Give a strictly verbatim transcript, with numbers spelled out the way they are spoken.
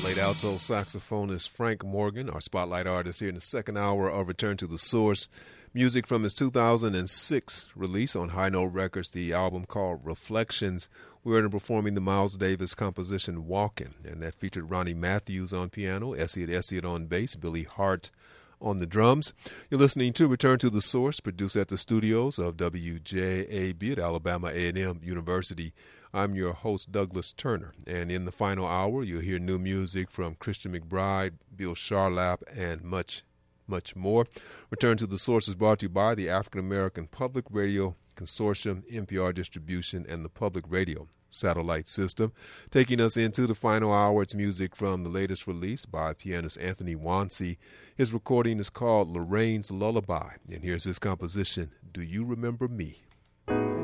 late alto saxophonist Frank Morgan, our spotlight artist here in the second hour of Return to the Source. Music from his two thousand six release on High Note Records, the album called Reflections. We were performing the Miles Davis composition Walkin', and that featured Ronnie Matthews on piano, Essie Essie on bass, Billy Hart on the drums. You're listening to Return to the Source, produced at the studios of W J A B at Alabama A and M University. I'm your host, Douglas Turner, and in the final hour, you'll hear new music from Christian McBride, Bill Charlap, and much, much more. Return to the Source is brought to you by the African American Public Radio Consortium, N P R Distribution, and the Public Radio Satellite System. Taking us into the final hour, it's music from the latest release by pianist Anthony Wonsey. His recording is called Lorraine's Lullaby, and here's his composition, Do You Remember Me?